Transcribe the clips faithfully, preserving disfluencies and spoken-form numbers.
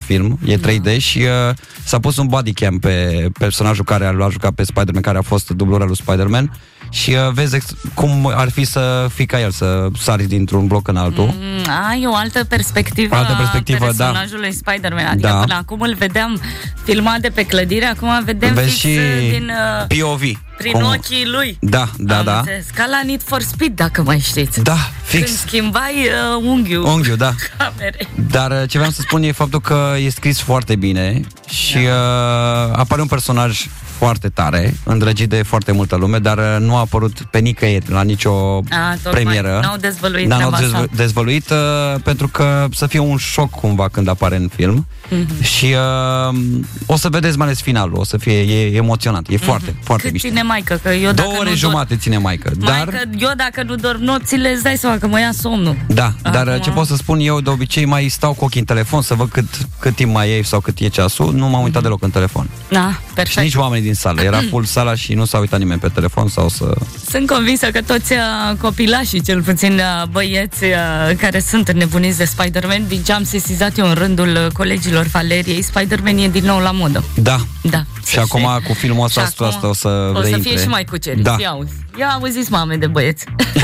film, e trei D da. și uh, s-a pus un bodycam pe personajul care l-a jucat pe Spider-Man, care a fost dublura lui Spider-Man. Și uh, vezi ex- cum ar fi să fii ca el, să sari dintr-un bloc în altul. Mm, ai o altă perspectivă, altă perspectivă a personajului da. Spider-Man. Adică da. până acum îl vedeam filmat de pe clădire, acum vedem vezi fix și din uh, P O V. prin cum... ochii lui. Da, da, Am da. înțeles. Ca la Need for Speed, dacă mai știți. Da, fix. Când schimbai uh, unghiul. Unghiul, da. Camere. Dar uh, ce vreau să spun e faptul că e scris foarte bine și da. uh, apare un personaj foarte tare, îndrăgit de foarte multă lume, dar uh, nu a apărut pe nicăieri la nicio a, premieră. N-au dezvăluit N-au dezvă- dezvăluit uh, pentru că să fie un șoc cumva când apare în film. Mm-hmm. Și uh, o să vedeți mai ales finalul, o să fie e emoționant, e mm-hmm. foarte, foarte Cât mișto. ține maică? Că eu Două ore jumate ține maică. Maică, dar eu dacă nu dorm nopțile, îți dai seama că mă ia somnul. Da, Acum... dar ce pot să spun, eu de obicei mai stau cu ochii în telefon să văd cât, cât timp mai e sau cât e ceasul, nu m-am uitat mm-hmm. deloc în telefon. Da, perfect. Și nici oamenii din sală, era full sala și nu s-a uitat nimeni pe telefon sau să... Sunt convinsă că toți copilașii, cel puțin băieți care sunt înnebuniți de Spider-Man, din ce am sesizat eu în rândul colegilor Valeriei, Spider-Man e din nou la modă. Da. Da. Și acum și... cu filmul ăsta asta, asta o să o reintre. să fie și mai cucerit. Da. Ia auzi. Ia auziți, mame de băieți.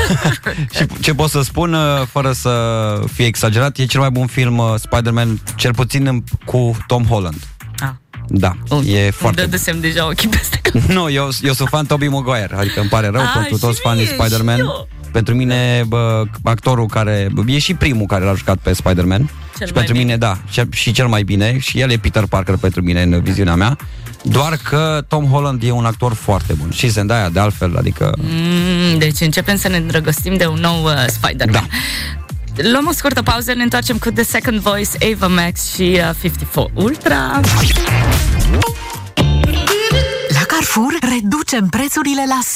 Și ce pot să spun, fără să fie exagerat, e cel mai bun film Spider-Man, cel puțin cu Tom Holland. Ah. Da, Un, e foarte... Îmi dădusem deja ochii peste cap. Nu, eu, eu sunt fan Tobey Maguire, adică îmi pare rău A, pentru toți fanii Spider-Man. Pentru mine, bă, actorul care... E și primul care l-a jucat pe Spider-Man. Cel și pentru bine. mine, da, și cel mai bine. Și el e Peter Parker pentru mine, în viziunea mea. Doar că Tom Holland e un actor foarte bun. Și Zendaya, de altfel, adică... Mm, deci începem să ne îndrăgostim de un nou uh, Spider-Man. Da. Luăm o scurtă pauză, ne întoarcem cu The Second Voice, Ava Max și uh, cincizeci și patru Ultra. La Carrefour reducem prețurile la